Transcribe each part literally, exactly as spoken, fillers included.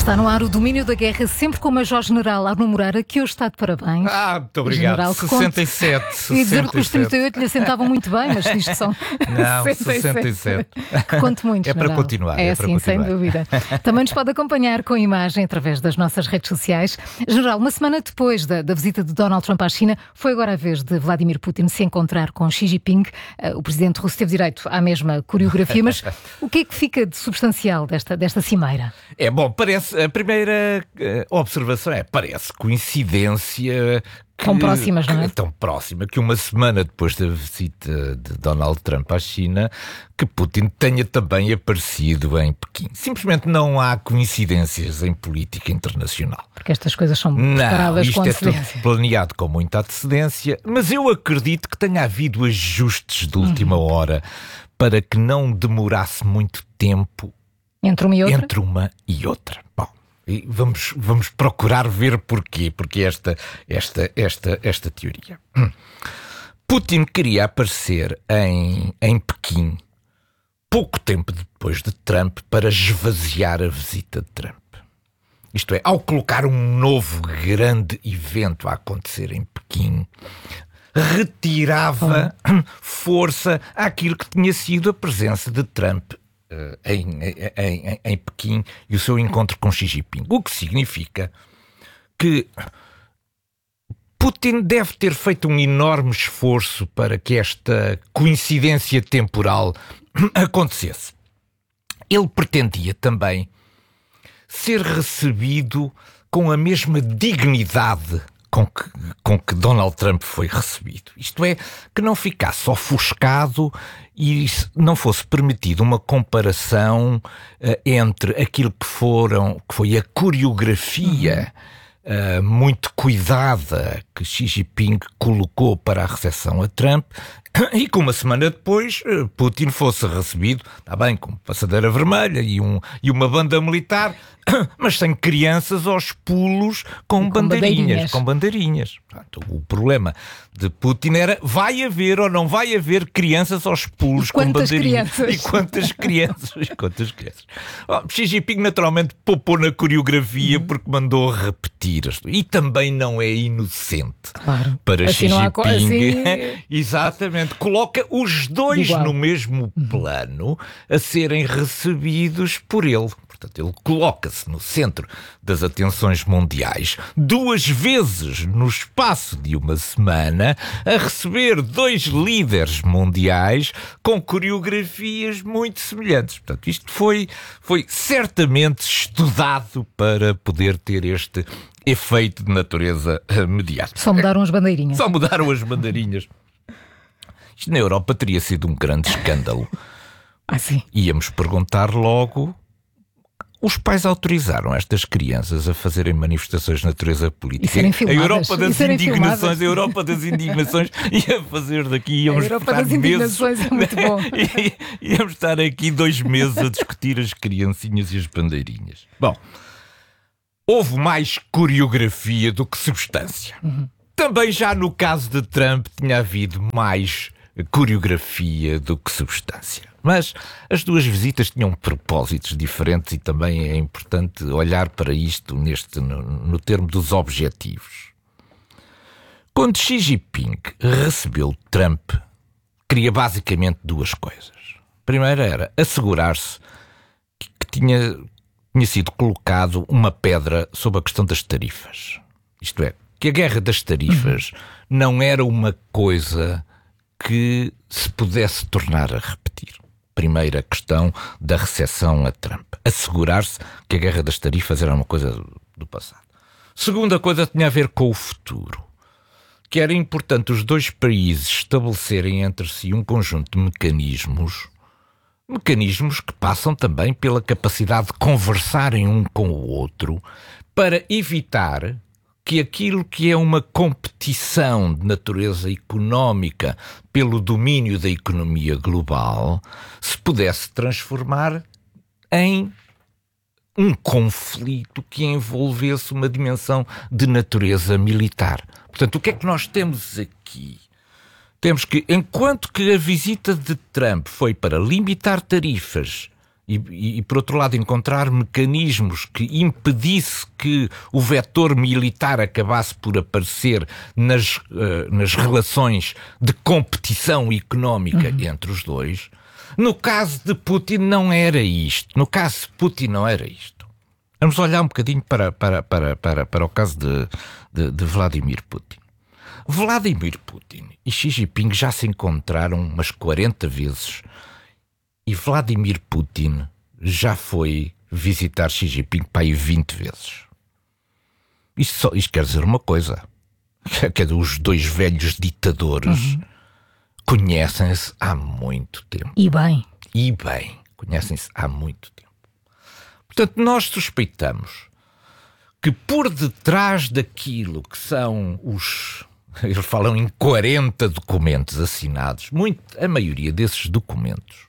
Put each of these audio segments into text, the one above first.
Está no ar o Domínio da Guerra, sempre com o Major-General Arno Moreira, que hoje está de parabéns. Ah, muito obrigado. General, sessenta e sete. E dizer que os trinta e oito lhe assentavam muito bem, mas diz que são Não, sessenta e sete. Que conte muito, É para General. continuar. É, é assim, para continuar. sem dúvida. Também nos pode acompanhar com imagem através das nossas redes sociais. General, uma semana depois da, da visita de Donald Trump à China, foi agora a vez de Vladimir Putin se encontrar com Xi Jinping. Uh, o presidente russo teve direito à mesma coreografia, mas o que é que fica de substancial desta, desta cimeira? É bom, parece, a primeira uh, observação é, parece coincidência... Que, Tão próximas, não é? Que, tão próxima, que uma semana depois da visita de Donald Trump à China, que Putin tenha também aparecido em Pequim. Simplesmente não há coincidências em política internacional. Porque estas coisas são Não, preparadas com isto é antecedência. tudo planeado com muita antecedência, mas eu acredito que tenha havido ajustes de última Uhum. hora para que não demorasse muito tempo Entre uma e outra? entre uma e outra. Bom, e vamos, vamos procurar ver porquê, porque esta, esta, esta, esta teoria. Putin queria aparecer em, em Pequim pouco tempo depois de Trump para esvaziar a visita de Trump. Isto é, ao colocar um novo grande evento a acontecer em Pequim, retirava oh. força àquilo que tinha sido a presença de Trump uh, em, em, em, em Pequim e o seu encontro com Xi Jinping. O que significa que Putin deve ter feito um enorme esforço para que esta coincidência temporal acontecesse. Ele pretendia também ser recebido com a mesma dignidade com que, com que Donald Trump foi recebido. Isto é, que não ficasse ofuscado e não fosse permitida uma comparação uh, entre aquilo que, foram, que foi a coreografia uhum. uh, muito cuidada que Xi Jinping colocou para a recepção a Trump e que uma semana depois uh, Putin fosse recebido, está bem, com passadeira vermelha e, um, e uma banda militar, mas sem crianças aos pulos com, com bandeirinhas, bandeirinhas. Com bandeirinhas. Portanto, o problema de Putin era, vai haver ou não vai haver crianças aos pulos com bandeirinhas? Crianças? E quantas crianças? E quantas crianças? Oh, Xi Jinping naturalmente poupou na coreografia uhum. porque mandou repetir. E também não é inocente claro. para assim Xi Jinping. Co- assim... Exatamente. Coloca os dois Igual. no mesmo plano a serem recebidos por ele. Portanto, ele coloca-se no centro das atenções mundiais duas vezes no espaço de uma semana a receber dois líderes mundiais com coreografias muito semelhantes. Portanto, isto foi, foi certamente estudado para poder ter este efeito de natureza mediática. Só mudaram as bandeirinhas. Só mudaram as bandeirinhas. Isto na Europa teria sido um grande escândalo. Ah, sim. Íamos perguntar logo... Os pais autorizaram estas crianças a fazerem manifestações de natureza política. E serem filmadas. A Europa das serem indignações, filmadas. a Europa das indignações ia fazer daqui, íamos a Europa ficar das meses, indignações é muito bom. íamos estar aqui dois meses a discutir as criancinhas e as bandeirinhas. Bom, houve mais coreografia do que substância. Uhum. Também já no caso de Trump tinha havido mais coreografia do que substância. Mas as duas visitas tinham propósitos diferentes e também é importante olhar para isto neste, no, no termo dos objetivos. Quando Xi Jinping recebeu Trump, queria basicamente duas coisas. A primeira era assegurar-se que, que tinha, tinha sido colocado uma pedra sobre a questão das tarifas. Isto é, que a guerra das tarifas uhum. não era uma coisa que se pudesse tornar a repetir. Primeira questão da recepção a Trump. Assegurar-se que a guerra das tarifas era uma coisa do passado. Segunda coisa tinha a ver com o futuro. Que era importante os dois países estabelecerem entre si um conjunto de mecanismos, mecanismos que passam também pela capacidade de conversarem um com o outro para evitar que aquilo que é uma competição de natureza económica pelo domínio da economia global se pudesse transformar em um conflito que envolvesse uma dimensão de natureza militar. Portanto, o que é que nós temos aqui? Temos que, enquanto que a visita de Trump foi para limitar tarifas e, e, e por outro lado, encontrar mecanismos que impedisse que o vetor militar acabasse por aparecer nas, uh, nas relações de competição económica uhum. entre os dois. No caso de Putin não era isto. No caso de Putin não era isto. Vamos olhar um bocadinho para, para, para, para, para o caso de, de, de Vladimir Putin. Vladimir Putin e Xi Jinping já se encontraram umas quarenta vezes e Vladimir Putin já foi visitar Xi Jinping para aí vinte vezes. Isto, só, isto quer dizer uma coisa, que é os dois velhos ditadores uhum. conhecem-se há muito tempo. E bem. E bem, conhecem-se há muito tempo. Portanto, nós suspeitamos que por detrás daquilo que são os... Eles falam em quarenta documentos assinados. Muito, a maioria desses documentos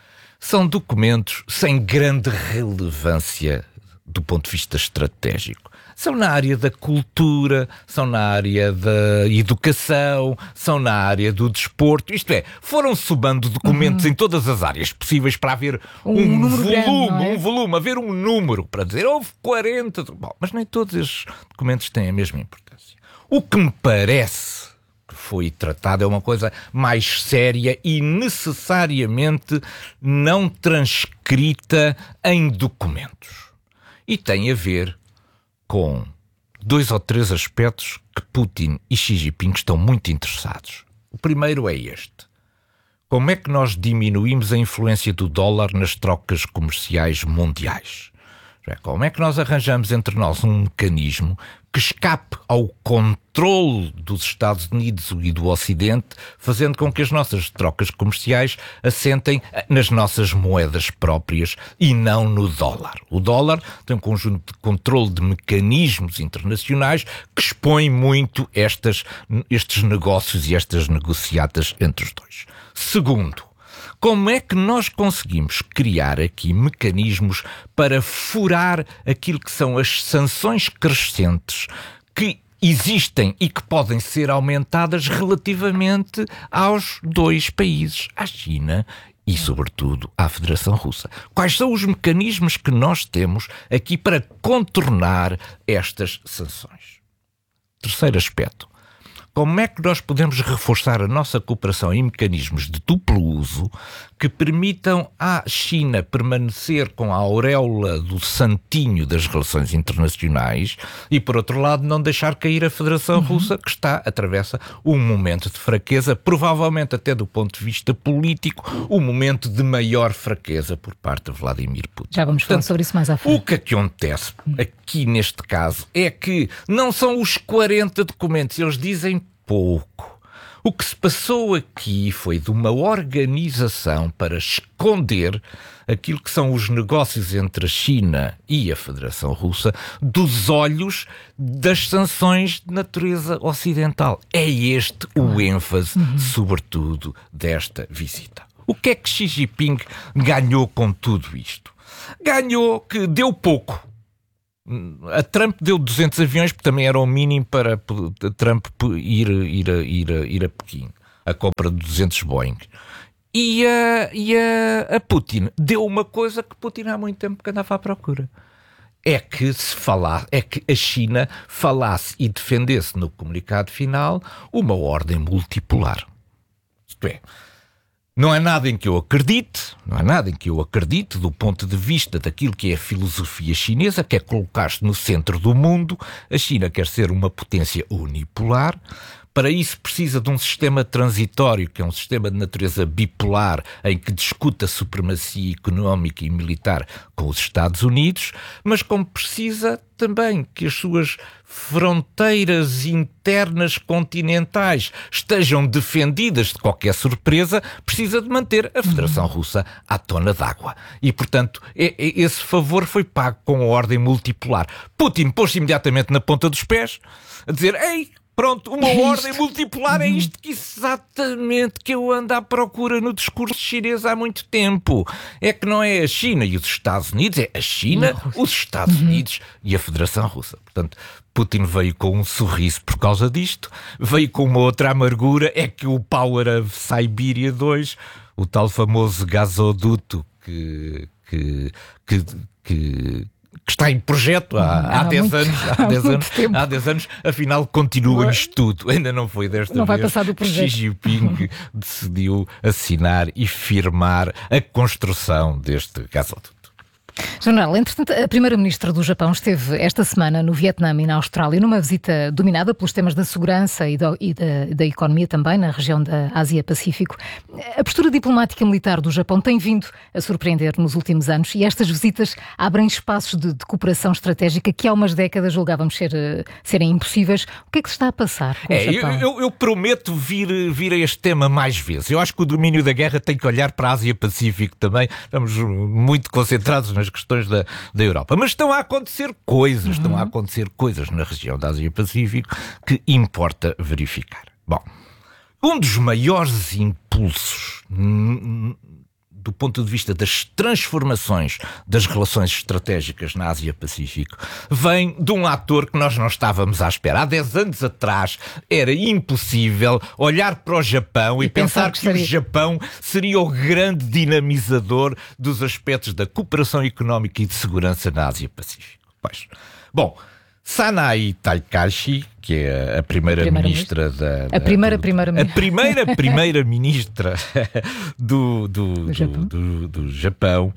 são documentos sem grande relevância do ponto de vista estratégico. São na área da cultura, são na área da educação, são na área do desporto. Isto é, foram somando documentos uhum. em todas as áreas possíveis para haver um, um volume, grande, é? um volume, haver um número para dizer houve quarenta. Bom, mas nem todos esses documentos têm a mesma importância. O que me parece que foi tratado é uma coisa mais séria e necessariamente não transcrita em documentos. E tem a ver com dois ou três aspectos que Putin e Xi Jinping estão muito interessados. O primeiro é este. Como é que nós diminuímos a influência do dólar nas trocas comerciais mundiais? Como é que nós arranjamos entre nós um mecanismo que escape ao controle dos Estados Unidos e do Ocidente, fazendo com que as nossas trocas comerciais assentem nas nossas moedas próprias e não no dólar. O dólar tem um conjunto de controle de mecanismos internacionais que expõe muito estas, estes negócios e estas negociatas entre os dois. Segundo, como é que nós conseguimos criar aqui mecanismos para furar aquilo que são as sanções crescentes que existem e que podem ser aumentadas relativamente aos dois países, à China e, sobretudo, à Federação Russa? Quais são os mecanismos que nós temos aqui para contornar estas sanções? Terceiro aspecto. Como é que nós podemos reforçar a nossa cooperação em mecanismos de duplo uso que permitam à China permanecer com a auréola do santinho das relações internacionais e, por outro lado, não deixar cair a Federação uhum. Russa, que está, atravessa um momento de fraqueza, provavelmente até do ponto de vista político, um momento de maior fraqueza por parte de Vladimir Putin. Já vamos falar sobre isso mais à frente. O que acontece aqui neste caso é que não são os quarenta documentos, eles dizem pouco. O que se passou aqui foi de uma organização para esconder aquilo que são os negócios entre a China e a Federação Russa dos olhos das sanções de natureza ocidental. É este o ênfase, uhum. sobretudo, desta visita. O que é que Xi Jinping ganhou com tudo isto? Ganhou que deu pouco. A Trump deu duzentos aviões, porque também era o mínimo para Trump ir, ir, ir, ir a Pequim, a compra de duzentos Boeing. E, a, e a, a Putin deu uma coisa que Putin há muito tempo que andava à procura. É que se falar, é que a China falasse e defendesse no comunicado final uma ordem multipolar. Isto é, não é nada em que eu acredite, não é nada em que eu acredite do ponto de vista daquilo que é a filosofia chinesa, que é colocar-se no centro do mundo. A China quer ser uma potência unipolar. Para isso precisa de um sistema transitório, que é um sistema de natureza bipolar, em que discuta a supremacia económica e militar com os Estados Unidos, mas como precisa também que as suas fronteiras internas continentais estejam defendidas de qualquer surpresa, precisa de manter a Federação Russa à tona d'água. E, portanto, esse favor foi pago com a ordem multipolar. Putin pôs-se imediatamente na ponta dos pés, a dizer: ei, pronto, uma é ordem multipolar, é isto que exatamente que eu ando à procura no discurso chinês há muito tempo. É que não é a China e os Estados Unidos, é a China, os Estados Unidos e a Federação Russa. Portanto, Putin veio com um sorriso por causa disto, veio com uma outra amargura, é que o Power of Siberia dois, o tal famoso gasoduto que, que, que, que que está em projeto há, há, há dez muito, anos, há, há dez anos, há dez anos, afinal continua em estudo. Ainda não foi desta não vez. Vai passar do projeto. Xi Jinping decidiu assinar e firmar a construção deste gasoduto. General, entretanto, a Primeira-Ministra do Japão esteve esta semana no Vietnã e na Austrália numa visita dominada pelos temas da segurança e, do, e da, da economia também, na região da Ásia-Pacífico. A postura diplomática e militar do Japão tem vindo a surpreender nos últimos anos e estas visitas abrem espaços de, de cooperação estratégica que há umas décadas julgávamos ser, serem impossíveis. O que é que se está a passar com é, o Japão? Eu, eu, eu prometo vir, vir a este tema mais vezes. Eu acho que o domínio da guerra tem que olhar para a Ásia-Pacífico também. Estamos muito concentrados nas questões da, da Europa. Mas estão a acontecer coisas, uhum. estão a acontecer coisas na região da Ásia-Pacífico que importa verificar. Bom, um dos maiores impulsos do ponto de vista das transformações das relações estratégicas na Ásia-Pacífico vem de um ator que nós não estávamos à espera. Há dez anos atrás era impossível olhar para o Japão e, e pensar que, que o Japão seria o grande dinamizador dos aspectos da cooperação económica e de segurança na Ásia-Pacífico. Pois, bom, Sanai Takahashi, que é a primeira-ministra da, da... A primeira do, primeira-ministra. A primeira primeira-ministra do, do, do, Japão, do, do Japão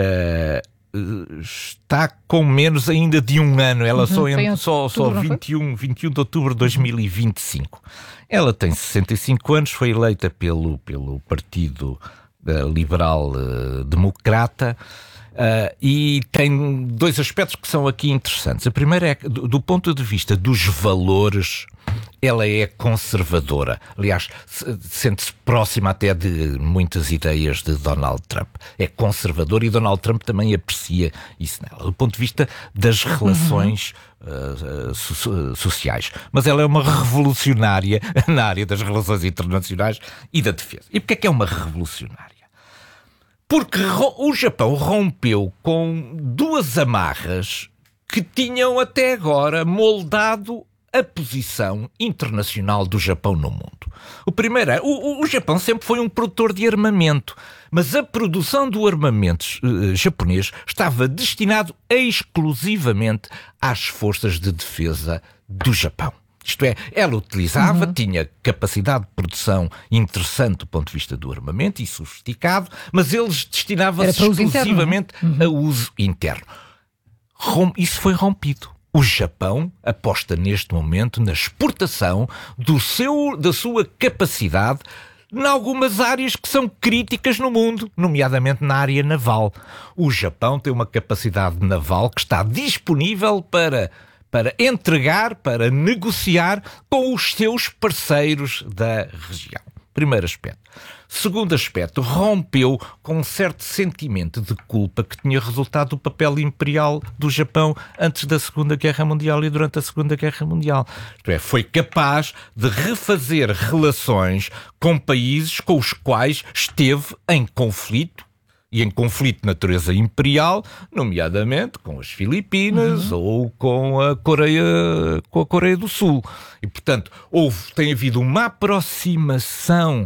uh, está com menos ainda de um ano. Ela uhum, só, em, só, só vinte e um, vinte e um de outubro de dois mil e vinte e cinco. Ela tem sessenta e cinco anos, foi eleita pelo, pelo Partido uh, Liberal uh, Democrata. Uh, e tem dois aspectos que são aqui interessantes. A primeira é que, do, do ponto de vista dos valores, ela é conservadora. Aliás, sente-se próxima até de muitas ideias de Donald Trump. É conservadora e Donald Trump também aprecia isso nela. Do ponto de vista das relações uh, so, sociais. Mas ela é uma revolucionária na área das relações internacionais e da defesa. E porquê é que é uma revolucionária? Porque o Japão rompeu com duas amarras que tinham até agora moldado a posição internacional do Japão no mundo. O primeiro é, o, o Japão sempre foi um produtor de armamento, mas a produção do armamento uh, japonês estava destinado exclusivamente às forças de defesa do Japão. Isto é, ela utilizava, uhum. tinha capacidade de produção interessante do ponto de vista do armamento e sofisticado, mas eles destinavam-se exclusivamente uhum. a uso interno. Rom- isso foi rompido. O Japão aposta neste momento na exportação do seu, da sua capacidade em algumas áreas que são críticas no mundo, nomeadamente na área naval. O Japão tem uma capacidade naval que está disponível para... para entregar, para negociar com os seus parceiros da região. Primeiro aspecto. Segundo aspecto, rompeu com um certo sentimento de culpa que tinha resultado do papel imperial do Japão antes da Segunda Guerra Mundial e durante a Segunda Guerra Mundial. Isto é, foi capaz de refazer relações com países com os quais esteve em conflito, e em conflito de natureza imperial, nomeadamente com as Filipinas uhum. ou com a Coreia, com a Coreia do Sul. E, portanto, houve, tem havido uma aproximação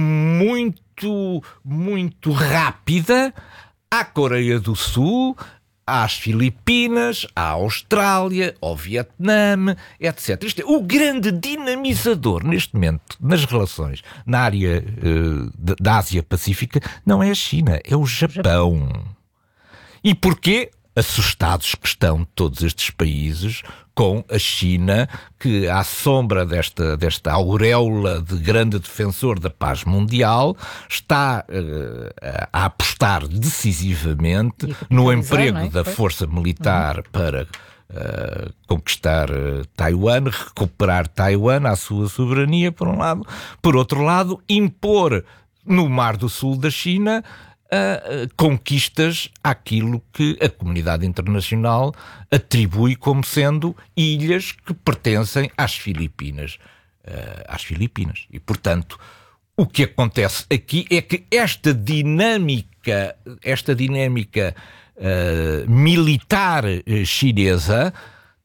muito, muito rápida à Coreia do Sul, às Filipinas, à Austrália, ao Vietnã, etcétera. Isto é, o grande dinamizador neste momento nas relações na área uh, da Ásia-Pacífica não é a China, é o Japão. E porquê? Assustados que estão todos estes países com a China, que à sombra desta, desta auréola de grande defensor da paz mundial, está uh, a apostar decisivamente no emprego é? da força militar uhum. para uh, conquistar uh, Taiwan, recuperar Taiwan à sua soberania, por um lado. Por outro lado, impor no Mar do Sul da China Uh, conquistas àquilo que a comunidade internacional atribui como sendo ilhas que pertencem às Filipinas. Uh, às Filipinas. E, portanto, o que acontece aqui é que esta dinâmica, esta dinâmica uh, militar chinesa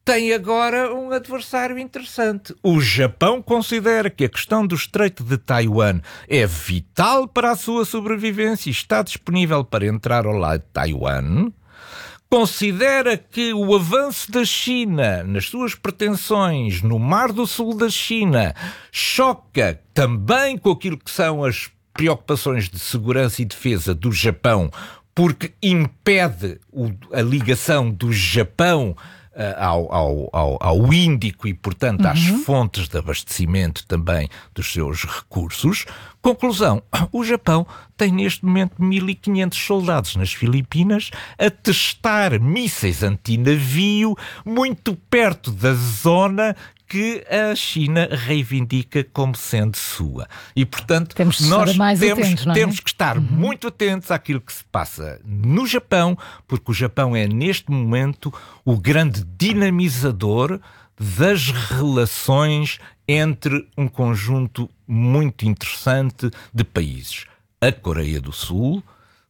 tem agora um adversário interessante. O Japão considera que a questão do Estreito de Taiwan é vital para a sua sobrevivência e está disponível para entrar ao lado de Taiwan. Considera que o avanço da China nas suas pretensões no Mar do Sul da China choca também com aquilo que são as preocupações de segurança e defesa do Japão, porque impede o, a ligação do Japão uh, ao, ao, ao, ao Índico e, portanto, uhum. às fontes de abastecimento também dos seus recursos. Conclusão, o Japão tem neste momento mil e quinhentos soldados nas Filipinas a testar mísseis antinavio muito perto da zona que a China reivindica como sendo sua. E, portanto, temos nós mais temos, atentos, não é? temos que estar uhum. muito atentos àquilo que se passa no Japão, porque o Japão é, neste momento, o grande dinamizador das relações entre um conjunto muito interessante de países. A Coreia do Sul,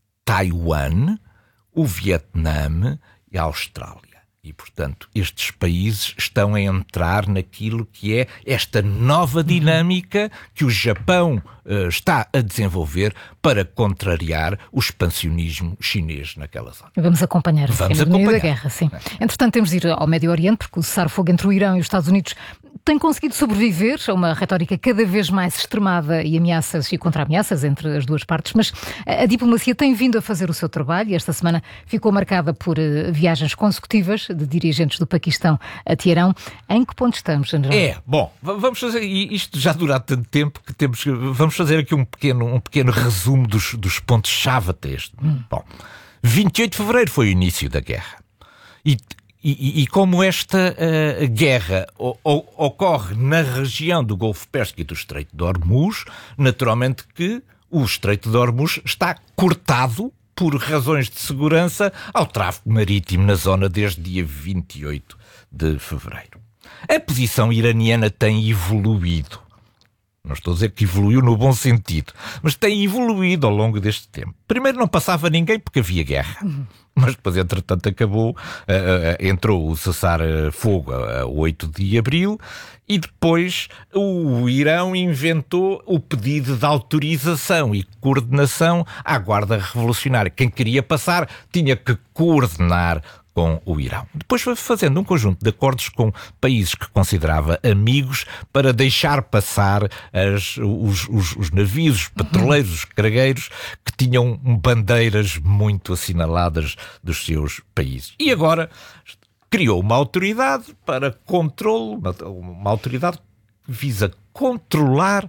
Taiwan, o Vietnã e a Austrália. E, portanto, estes países estão a entrar naquilo que é esta nova dinâmica que o Japão uh, está a desenvolver para contrariar o expansionismo chinês naquela zona. Vamos acompanhar o Vamos fim acompanhar. da guerra, sim. É. Entretanto, temos de ir ao Médio Oriente, porque o cessar-fogo entre o Irão e os Estados Unidos tem conseguido sobreviver a uma retórica cada vez mais extremada e ameaças e contra-ameaças entre as duas partes, mas a diplomacia tem vindo a fazer o seu trabalho e esta semana ficou marcada por uh, viagens consecutivas de dirigentes do Paquistão a Teherão. Em que ponto estamos, General? É, bom, vamos fazer, e isto já dura tanto tempo que temos, vamos fazer aqui um pequeno, um pequeno resumo dos, dos pontos-chave até este. Hum. Bom, vinte e oito de fevereiro foi o início da guerra. E E, e, e como esta uh, guerra o, o, ocorre na região do Golfo Pérsico e do Estreito de Hormuz, naturalmente que o Estreito de Hormuz está cortado por razões de segurança ao tráfego marítimo na zona desde dia vinte e oito de fevereiro. A posição iraniana tem evoluído. Não estou a dizer que evoluiu no bom sentido, mas tem evoluído ao longo deste tempo. Primeiro não passava ninguém porque havia guerra. Uhum. Mas depois, entretanto, acabou, uh, uh, entrou o cessar-fogo a oito de abril e depois o Irão inventou o pedido de autorização e coordenação à Guarda Revolucionária. Quem queria passar tinha que coordenar com o Irão. Depois foi fazendo um conjunto de acordos com países que considerava amigos para deixar passar as, os, os, os navios, os petroleiros, os cargueiros que tinham bandeiras muito assinaladas dos seus países. E agora criou uma autoridade para controle, uma, uma autoridade que visa controlar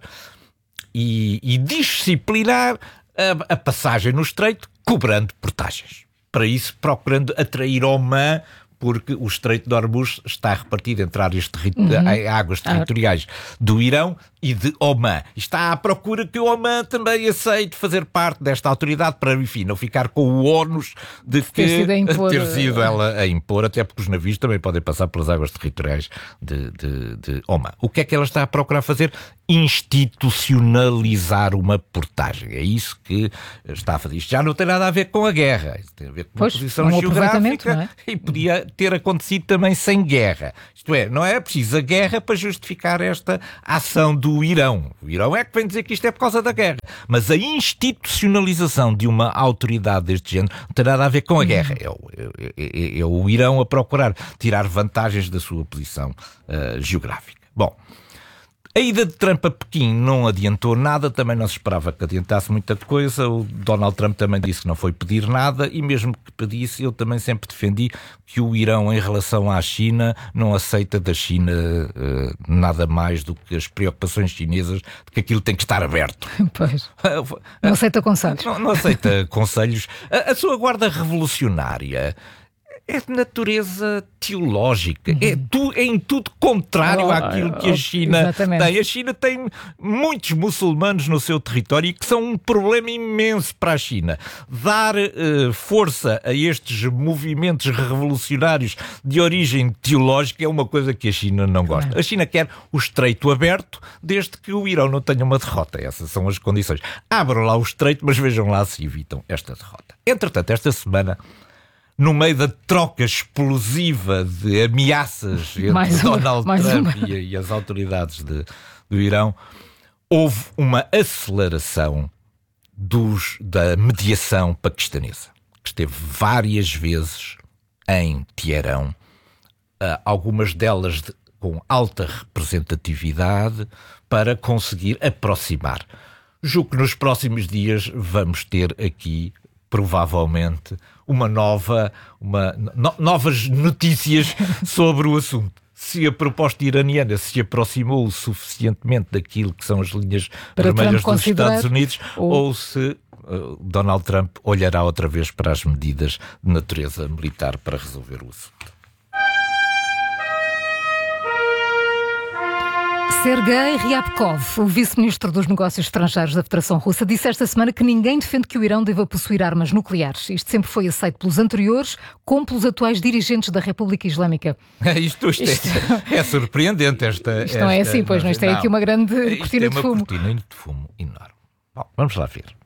e, e disciplinar a, a passagem no Estreito, cobrando portagens. Para isso, procurando atrair Omã, porque o Estreito de Hormuz está repartido entre áreas terri- uhum. águas territoriais do Irão e de Omã. Está à procura que o Omã também aceite fazer parte desta autoridade para, enfim, não ficar com o ónus de que ter sido, impor, ter sido ela a impor, até porque os navios também podem passar pelas águas territoriais de, de, de Omã. O que é que ela está a procurar fazer? Institucionalizar uma portagem. É isso que está a fazer. Isto já não tem nada a ver com a guerra. Isto tem a ver com pois, uma posição um geográfica, não é? E podia ter acontecido também sem guerra. Isto é, não é preciso a guerra para justificar esta ação do Irão. O Irão é que vem dizer que isto é por causa da guerra. Mas a institucionalização de uma autoridade deste género não tem nada a ver com a guerra. É o, é, é, é o Irão a procurar tirar vantagens da sua posição uh, geográfica. Bom, a ida de Trump a Pequim não adiantou nada, também não se esperava que adiantasse muita coisa. O Donald Trump também disse que não foi pedir nada e mesmo que pedisse, eu também sempre defendi que o Irão, em relação à China, não aceita da China uh, nada mais do que as preocupações chinesas de que aquilo tem que estar aberto. Pois. Não aceita conselhos. Não, não aceita conselhos. A, a sua guarda revolucionária é de natureza teológica, uhum. é, tu, é em tudo contrário oh, àquilo que a China exatamente. tem. A China tem muitos muçulmanos no seu território e que são um problema imenso para a China. Dar uh, força a estes movimentos revolucionários de origem teológica é uma coisa que a China não gosta. Claro. A China quer o estreito aberto desde que o Irão não tenha uma derrota. Essas são as condições. Abram lá o estreito, mas vejam lá se evitam esta derrota. Entretanto, esta semana no meio da troca explosiva de ameaças entre mais uma, Donald mais Trump uma. e, e as autoridades de, do Irão, houve uma aceleração dos, da mediação paquistanesa, que esteve várias vezes em Teherão, uh, algumas delas de, com alta representatividade, para conseguir aproximar. Julgo que nos próximos dias vamos ter aqui, provavelmente, uma nova, uma, no, novas notícias sobre o assunto. Se a proposta iraniana se aproximou suficientemente daquilo que são as linhas para vermelhas Trump dos Estados Unidos, ou... ou se uh, Donald Trump olhará outra vez para as medidas de natureza militar para resolver o assunto. Sergei Ryabkov, o vice-ministro dos Negócios Estrangeiros da Federação Russa, disse esta semana que ninguém defende que o Irão deva possuir armas nucleares. Isto sempre foi aceito pelos anteriores, como pelos atuais dirigentes da República Islâmica. Isto, isto, isto é, é surpreendente. Esta, isto não é assim, pois não. Isto é aqui uma grande cortina de fumo. Isto é uma cortina de fumo enorme. Bom, vamos lá ver.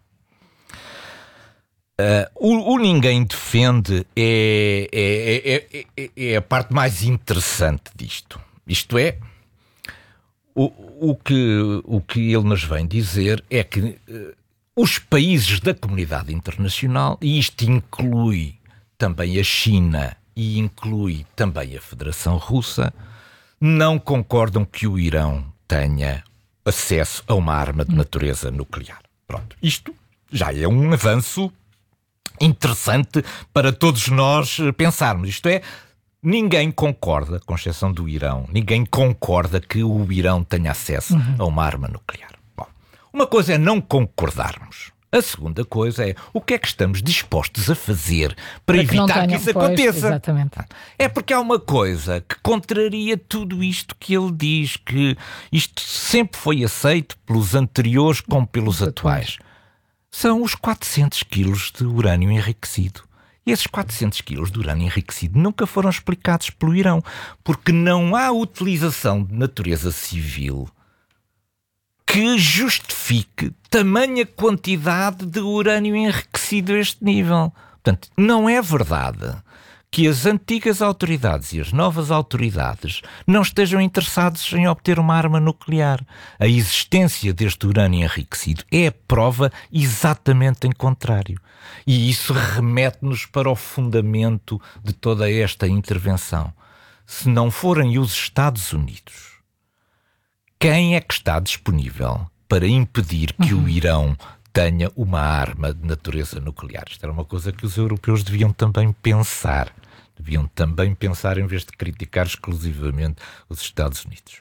Uh, o, o ninguém defende é, é, é, é, é a parte mais interessante disto. Isto é, O, o, que, o que ele nos vem dizer é que uh, os países da comunidade internacional, e isto inclui também a China e inclui também a Federação Russa, não concordam que o Irão tenha acesso a uma arma de natureza nuclear. Pronto, isto já é um avanço interessante para todos nós pensarmos. Isto é, ninguém concorda, com exceção do Irão, ninguém concorda que o Irão tenha acesso uhum. a uma arma nuclear. Bom, uma coisa é não concordarmos. A segunda coisa é o que é que estamos dispostos a fazer para, para evitar que, tenham, que isso pois, aconteça. Exatamente. É porque há uma coisa que contraria tudo isto que ele diz, que isto sempre foi aceito pelos anteriores como pelos atuais. São os quatrocentos quilos de urânio enriquecido. E esses quatrocentos quilos de urânio enriquecido nunca foram explicados pelo Irão, porque não há utilização de natureza civil que justifique tamanha quantidade de urânio enriquecido a este nível. Portanto, não é verdade que as antigas autoridades e as novas autoridades não estejam interessados em obter uma arma nuclear. A existência deste urânio enriquecido é a prova exatamente em contrário. E isso remete-nos para o fundamento de toda esta intervenção. Se não forem os Estados Unidos, quem é que está disponível para impedir que o Irão tenha uma arma de natureza nuclear? Isto era uma coisa que os europeus deviam também pensar. Deviam também pensar em vez de criticar exclusivamente os Estados Unidos.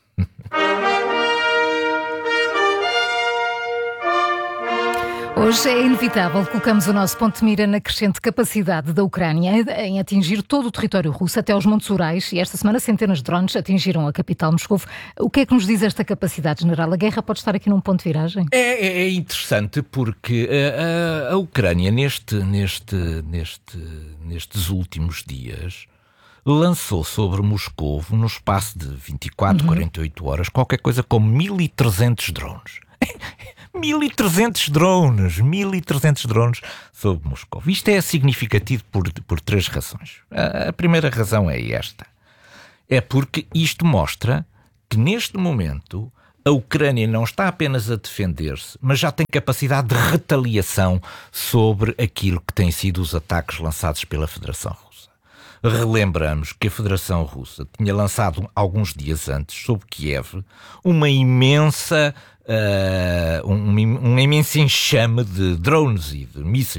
Hoje é inevitável, colocamos o nosso ponto de mira na crescente capacidade da Ucrânia em atingir todo o território russo, até aos Montes Urais, e esta semana centenas de drones atingiram a capital Moscovo. O que é que nos diz esta capacidade, general? A guerra pode estar aqui num ponto de viragem? É, é, é interessante porque a, a, a Ucrânia, neste, neste, neste, nestes últimos dias, lançou sobre Moscovo, no espaço de vinte e quatro, uhum. quarenta e oito horas, qualquer coisa como mil e trezentos drones. mil e trezentos drones, mil e trezentos drones sobre Moscou. Isto é significativo por, por três razões. A, a primeira razão é esta. É porque isto mostra que neste momento a Ucrânia não está apenas a defender-se, mas já tem capacidade de retaliação sobre aquilo que têm sido os ataques lançados pela Federação Russa. Relembramos que a Federação Russa tinha lançado alguns dias antes, sobre Kiev, uma imensa, uh, um, um imenso enxame de drones e de mísseis